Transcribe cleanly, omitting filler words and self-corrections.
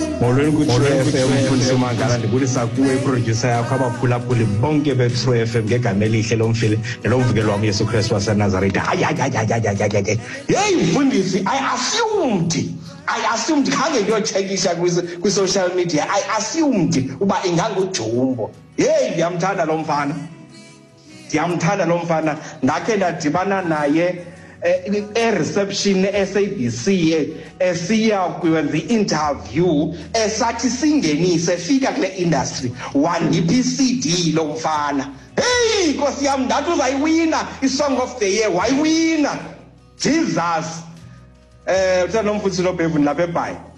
molweni ku-True FM umfundisi uMangala ndibulisa kuwe iproducer yakho abaphulaphuli bonke be-True FM ngegama elihle lomfile nelomvukelo wam Yesu Kristu waseNazaretha. Hey mfundisi, I assumed khange ngiyotshekisha kwi-social media. I assumed uba ingangujumbo. Hey ndiyamthanda lo mfana ndakhe ndadibana naye reception SABC esiya kwenza i-interview esathi singenise fika kule industry wandipha i-CD lo mfana. Hey Nkosi yam ndathi uzayiwina i-song of the year, wayiwina. Jesus uthanda nomfundisi noBevu lapha eBhayi.